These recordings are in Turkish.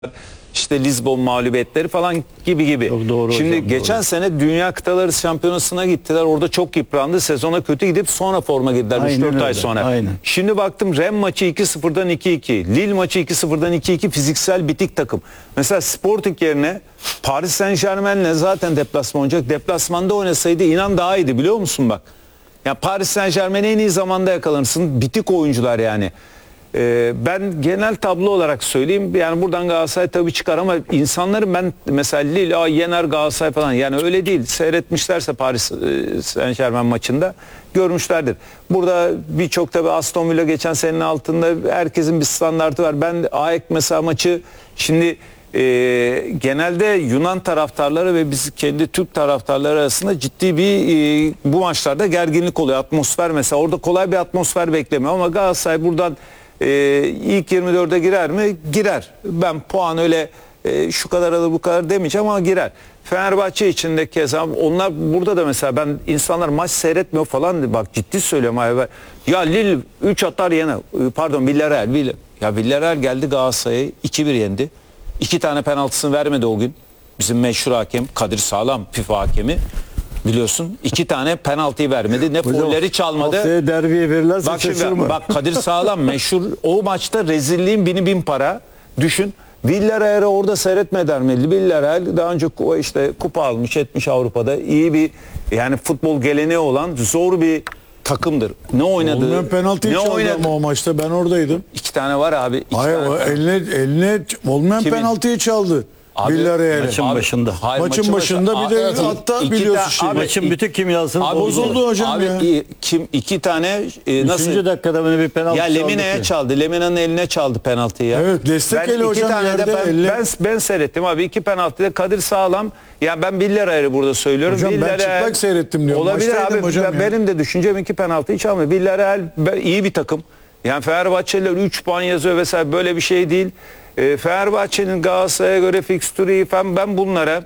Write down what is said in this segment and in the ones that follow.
İşte Lizbon mağlubiyetleri falan gibi. Çok doğru Şimdi hocam, geçen doğru. sene Dünya Kıtaları Şampiyonası'na gittiler. Orada çok yıprandı. Sezona kötü gidip sonra forma girdiler Aynen 3-4 ay öyle, sonra. aynen. Şimdi baktım Rennes maçı 2-0'dan 2-2. Lille maçı 2-0'dan 2-2 fiziksel bitik takım. Mesela Sporting yerine Paris Saint-Germain'le zaten deplasman olacak. Deplasmanda oynasaydı inan daha iyiydi biliyor musun bak. Ya Paris Saint-Germain'e en iyi zamanda yakalanırsın. Bitik oyuncular yani. Ben genel tablo olarak söyleyeyim. Yani buradan Galatasaray tabii çıkar ama insanların ben mesela Lille yener Galatasaray falan yani öyle değil. Seyretmişlerse Paris Saint-Germain maçında görmüşlerdir. Burada birçok tabii Aston Villa geçen senenin altında herkesin bir standartı var. Ben AEK mesela maçı şimdi genelde Yunan taraftarları ve biz kendi Türk taraftarları arasında ciddi bir bu maçlarda gerginlik oluyor. Atmosfer mesela orada kolay bir atmosfer beklemiyor ama Galatasaray buradan ilk 24'e girer mi? Girer. Ben puan öyle şu kadar alır bu kadar demeyeceğim ama girer. Fenerbahçe için de keza onlar burada da mesela ben insanlar maç seyretmiyor falan bak ciddi söylüyorum abi. Ya Lille 3 atar yener. Pardon Villarreal. Ya Villarreal geldi Galatasaray'ı 2-1 yendi. 2 tane penaltısını vermedi o gün. Bizim meşhur hakem Kadir Sağlam FIFA hakemi. Biliyorsun 2 tane penaltıyı vermedi. Ne folleri çalmadı. Haftaya derbiye verirlerse Bak şimdi şaşırma. bak Kadir Sağlam meşhur o maçta rezilliğin bin para. Düşün. Villarreal'i orada seyretmeden mi? Villarreal daha önce işte kupa almış etmiş Avrupa'da. İyi bir yani futbol geleneği olan zor bir takımdır. Ne oynadı? Olmayan penaltıyı çaldı ama o maçta ben oradaydım. 2 tane var abi. Hayır o eline olmayan Kimin? penaltıyı çaldı. Abi, Villarreal'e. maçın başında. Hayır, Maçın başında bir de evet, hatta iki biliyorsun ta- şimdi. abi, Maçın bütün kimyasını Abi, bozuldu hocam abi, ya. Kim 2 tane nasıl? 3. dakikada böyle bir penaltı Ya Lemine'ye çaldı ki. çaldı. Lemina'nın eline çaldı penaltıyı ya. Evet, destek Ben eli iki hocam tane de yerde, ben seyrettim abi. 2 penaltıda Kadir Sağlam. Ya ben Villarreal'i burada söylüyorum. Hocam ben Villarreal- çıplak seyrettim diyorum. Olabilir Maçtaydım abi. hocam ya. Benim de düşüncem 2 penaltıyı çalmıyor. Villarreal iyi bir takım. Yani Fenerbahçeliler 3 puan yazıyor vesaire böyle bir şey değil. Fenerbahçe'nin Galatasaray'a göre fikstürü falan ben bunlara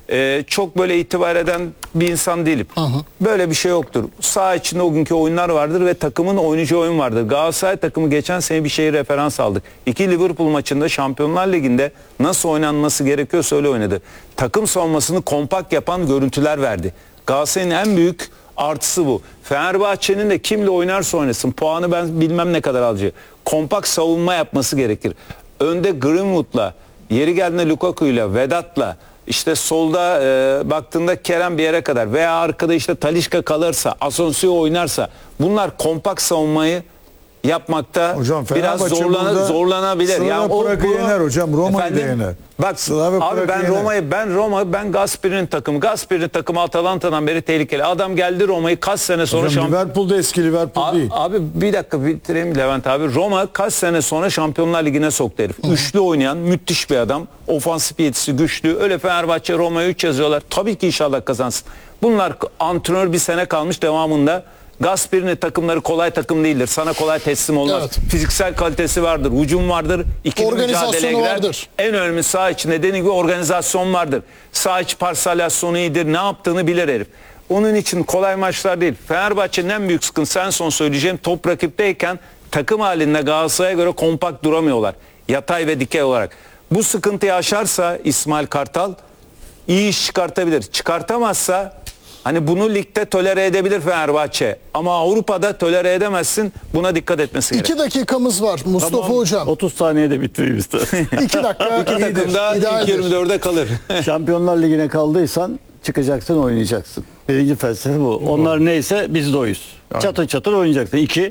çok böyle itibar eden bir insan değilim. Böyle bir şey yoktur. Saha içinde o günkü oyunlar vardır ve takımın oynayacağı oyun vardır. Galatasaray takımı geçen sene bir şeyi referans aldık. 2 Liverpool maçında Şampiyonlar Ligi'nde nasıl oynanması gerekiyorsa öyle oynadı. Takım savunmasını kompakt yapan görüntüler verdi. Galatasaray'ın en büyük artısı bu. Fenerbahçe'nin de kimle oynarsa oynasın puanı ben bilmem ne kadar alacağı. Kompakt savunma yapması gerekir. Önde Greenwood'la, yeri geldiğinde Lukaku'yla, Vedat'la, işte solda baktığında Kerem bir yere kadar veya arkada işte Talisca kalırsa, Asensio oynarsa bunlar kompakt savunmayı yapmakta Hocam biraz Fenerbahçe burada zorlanabilir. Slavia Prag'ı yener hocam, Roma'yı da yener. Bak Slavia abi Prag'ı ben Gasperi'nin takımı. Gasperi'nin takımı Atalanta'dan beri tehlikeli. Adam geldi Roma'yı kaç sene sonra Hocam Liverpool'da eski Liverpool değil. Abi bir dakika bitireyim Levent abi. Roma kaç sene sonra Şampiyonlar Ligi'ne soktu herif. Üçlü oynayan müthiş bir adam. Ofansif yetisi güçlü. Öyle Fenerbahçe Roma'ya 3 yazıyorlar. Tabii ki inşallah kazansın. Bunlar antrenör bir sene kalmış devamında. Gasperi'nin takımları kolay takım değildir. Sana kolay teslim olmaz. Evet. Fiziksel kalitesi vardır. Hücum vardır. İkili Organizasyonu mücadeleye girer. vardır. En önemli saha içinde dediğim gibi organizasyon vardır. Saha içi parselasyonu iyidir. Ne yaptığını bilir herif. Onun için kolay maçlar değil. Fenerbahçe'nin en büyük sıkıntısı en son söyleyeceğim. Top rakipteyken takım halinde Galatasaray'a göre kompakt duramıyorlar. Yatay ve dikey olarak. Bu sıkıntıyı aşarsa İsmail Kartal iyi iş çıkartabilir. Çıkartamazsa hani bunu ligde tolere edebilir Fenerbahçe. Ama Avrupa'da tolere edemezsin. Buna dikkat etmesi gerek. 2 dakikamız var Mustafa Hocam. 30 saniyede bitireyim istedim. 2 dakika İki iyidir, takım da ilk idealdir. 24'e kalır. Şampiyonlar Ligi'ne kaldıysan çıkacaksın, oynayacaksın. Birinci felsefe bu. Onlar neyse biz de oyuz. Çatır çatır oynayacaksın. 2.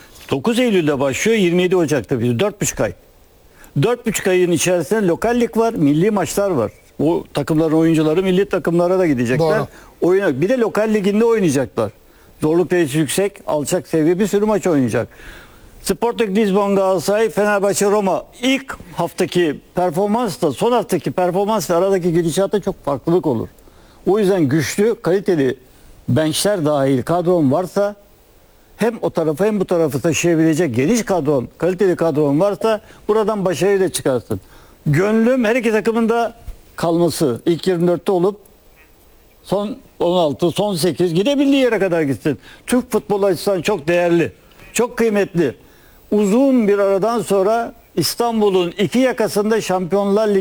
9 Eylül'de başlıyor, 27 Ocak'ta biz. 4,5 ay. 4,5 ayın içerisinde lokal lig var, milli maçlar var. O takımların oyuncuları milli takımlara da gidecekler. Doğru. Bir de lokal liginde oynayacaklar. Zorluk derecesi yüksek, alçak seviye bir sürü maç oynayacak. Sporting Lisbon, Galatasaray, Fenerbahçe, Roma ilk haftaki performansla son haftaki performansla aradaki gidişatta çok farklılık olur. O yüzden güçlü, kaliteli benchler dahil kadron varsa hem o tarafı hem bu tarafı taşıyabilecek geniş kadron, kaliteli kadron varsa buradan başarıyı da çıkarsın. Gönlüm her iki takımın da kalması. İlk 24'te olup son 16, son 8 gidebildiği yere kadar gitsin. Türk futbolu açısından çok değerli, çok kıymetli. Uzun bir aradan sonra İstanbul'un iki yakasında Şampiyonlar Ligi